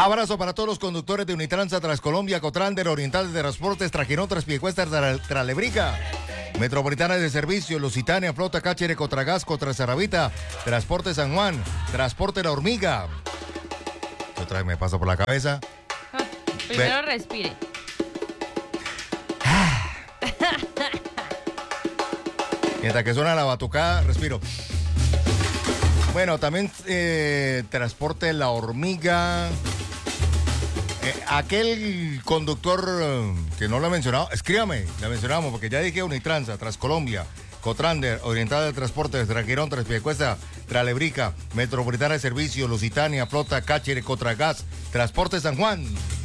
Abrazo para todos los conductores de Unitransa, Transcolombia, Cotrander, Oriental de Transportes, Trajinón, Transpiecuestas, Tralebrica, Metropolitana de Servicio, Lusitania, Flota, Cáchere, Cotragas, Cotrazaravita, Transporte San Juan, Transporte La Hormiga. ¿Qué otra vez me pasa por la cabeza? Primero respire. Mientras que suena la batucada, respiro. Bueno, también Transporte La Hormiga. Aquel conductor que no lo he mencionado, escríbame, la mencionamos, porque ya dije Unitransa, Transcolombia, Cotrander, Oriental de Transportes, Traquirón, Transpiecuesta, Tralebrica, Metropolitana de Servicio, Lusitania, Flota, Cáchere, Cotragas, Transporte San Juan.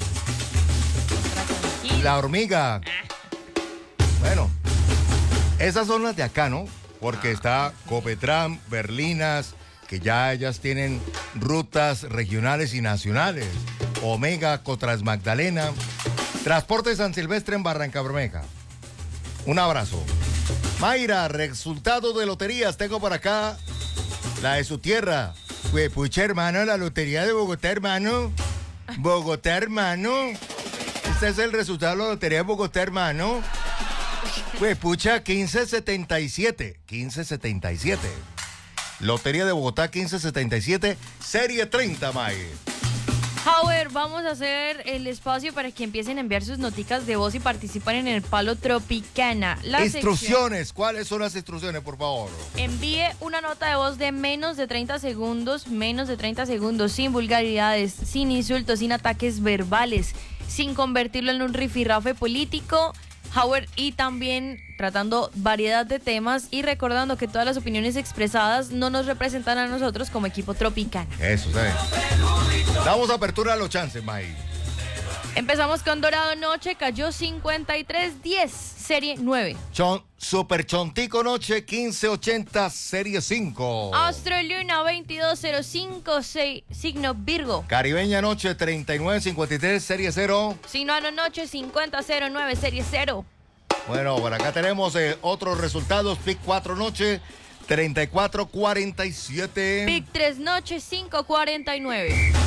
La Hormiga. Bueno, esas son las de acá, ¿no? Porque está Copetram, Berlinas, que ya ellas tienen rutas regionales y nacionales. Omega, Cotras Magdalena, Transporte San Silvestre en Barranca Bermeja. Un abrazo. Mayra, resultado de loterías, tengo por acá la de su tierra. Pucha, hermano, la lotería de Bogotá, hermano. Bogotá, hermano. Este es el resultado de la lotería de Bogotá, hermano. Pucha, 1577. 1577. Lotería de Bogotá 1577, serie 30, May. Howard, vamos a hacer el espacio para que empiecen a enviar sus noticas de voz y participan en el Palo Tropicana. Instrucciones, ¿cuáles son las instrucciones, por favor? Envíe una nota de voz de menos de 30 segundos, sin vulgaridades, sin insultos, sin ataques verbales, sin convertirlo en un rifirrafe político, Howard, y también tratando variedad de temas y recordando que todas las opiniones expresadas no nos representan a nosotros como equipo Tropicana. Eso, ¿sabes? Damos apertura a los chances, May. Empezamos con Dorado Noche, cayó 53-10, serie 9. Super Chontico Noche 1580, serie 5. Astroluna 2205, signo Virgo. Caribeña Noche 3953, serie 0. Signo Noche 5009, serie 0. Bueno, por acá tenemos otros resultados. Pic 4 Noche 3447. Pic 3 Noche 549.